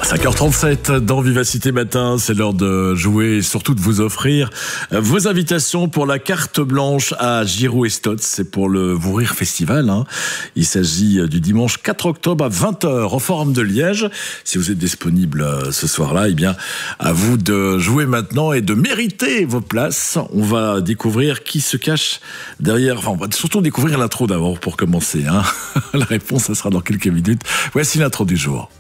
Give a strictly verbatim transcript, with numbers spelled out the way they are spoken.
cinq heures trente-sept dans Vivacité Matin, c'est l'heure de jouer et surtout de vous offrir vos invitations pour la carte blanche à Giroud et Stotz. C'est pour le Vous Rire Festival. Hein. Il s'agit du dimanche quatre octobre à vingt heures au Forum de Liège. Si vous êtes disponible ce soir-là, eh bien, à vous de jouer maintenant et de mériter vos places. On va découvrir qui se cache derrière. Enfin, on va surtout découvrir l'intro d'abord pour commencer. Hein. La réponse, ça sera dans quelques minutes. Voici l'intro du jour.